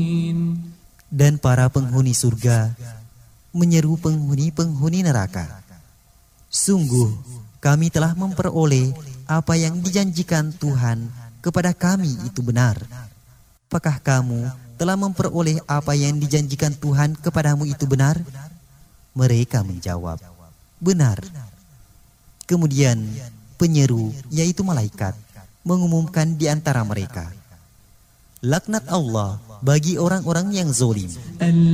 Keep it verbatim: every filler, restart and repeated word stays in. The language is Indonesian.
Dan para penghuni surga menyeru penghuni-penghuni neraka, sungguh kami telah memperoleh apa yang dijanjikan Tuhan kepada kami itu benar. Apakah kamu telah memperoleh apa yang dijanjikan Tuhan kepadamu itu benar? Mereka menjawab, benar. Kemudian penyeru, yaitu malaikat, mengumumkan di antara mereka, laknat Allah bagi orang-orang yang zalim.